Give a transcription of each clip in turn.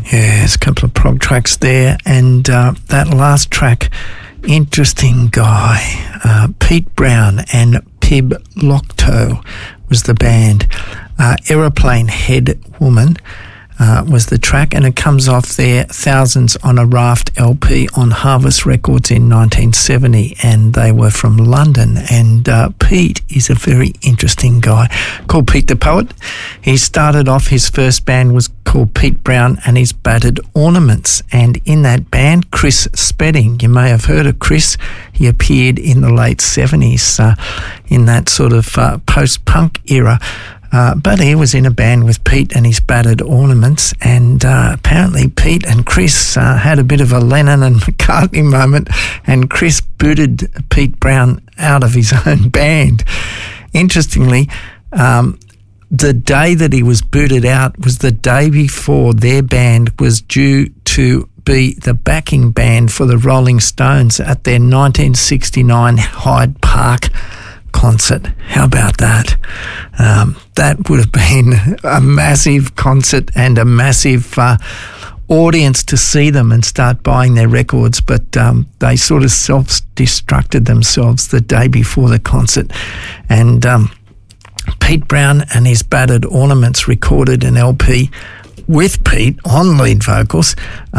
Yes, a couple of prog tracks there. And that last track, interesting guy. Pete Brown and Pib Locktoe was the band. Aeroplane Head Woman was the track, and it comes off their Thousands on a Raft LP on Harvest Records in 1970, and they were from London. And Pete is a very interesting guy called Pete the Poet. He started off, his first band was called Pete Brown and his Battered Ornaments, and in that band, Chris Spedding, you may have heard of Chris. He appeared in the late 70s in that sort of post-punk era. But he was in a band with Pete and his Battered Ornaments, and apparently Pete and Chris had a bit of a Lennon and McCartney moment, and Chris booted Pete Brown out of his own band. Interestingly, the day that he was booted out was the day before their band was due to be the backing band for the Rolling Stones at their 1969 Hyde Park concert. How about that? That would have been a massive concert and a massive audience to see them and start buying their records, but they sort of self-destructed themselves the day before the concert. And Pete Brown and his Battered Ornaments recorded an LP with Pete on lead vocals,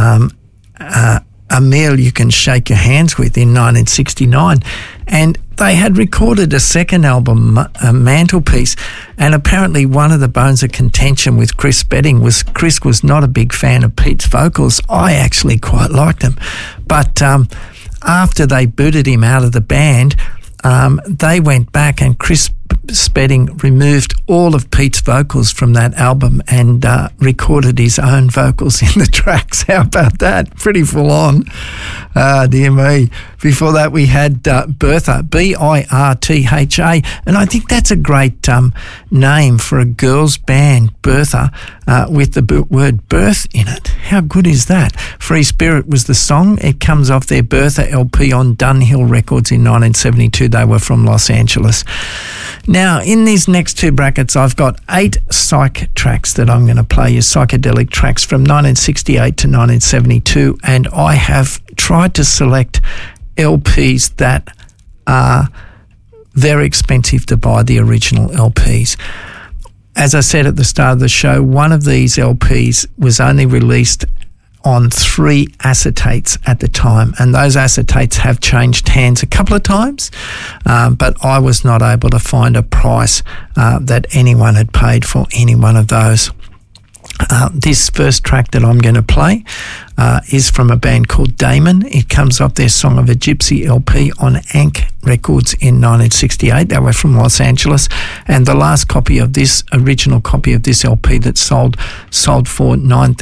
A Meal You Can Shake Your Hands With, in 1969. And they had recorded a second album, Mantelpiece, and apparently one of the bones of contention with Chris Spedding was Chris was not a big fan of Pete's vocals. I actually quite liked them. But after they booted him out of the band, they went back and Chris Spedding removed all of Pete's vocals from that album and recorded his own vocals in the tracks. How about that? Pretty full on. Dear me. Before that, we had Bertha, Birtha, and I think that's a great name for a girls' band, Bertha, with the word birth in it. How good is that? Free Spirit was the song. It comes off their Bertha LP on Dunhill Records in 1972. They were from Los Angeles. Now, in these next two brackets, I've got 8 psych tracks that I'm going to play you, psychedelic tracks from 1968 to 1972, and I have tried to select LPs that are very expensive to buy, the original LPs. As I said at the start of the show, one of these LPs was only released on 3 acetates at the time, and those acetates have changed hands a couple of times, but I was not able to find a price that anyone had paid for any one of those. This first track that I'm going to play is from a band called Damon. It comes off their Song of a Gypsy LP on Ankh Records in 1968. They were from Los Angeles. And the last copy of this, original copy of this LP that sold for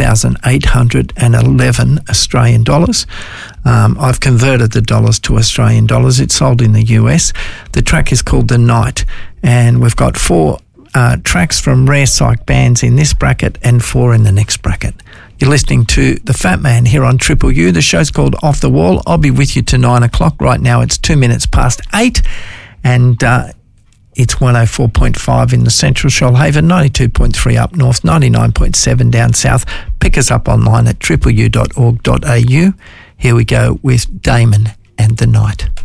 9,811 Australian dollars. I've converted the dollars to Australian dollars. It sold in the US. The track is called The Night. And we've got 4 tracks from rare psych bands in this bracket and 4 in the next bracket. You're listening to The Fat Man here on Triple U. The show's called Off the Wall. I'll be with you to 9 o'clock. Right now it's 2 minutes past 8, and it's 104.5 in the central Shoalhaven, 92.3 up north, 99.7 down south. Pick us up online at tripleu.org.au. Here we go with Damon and The Night.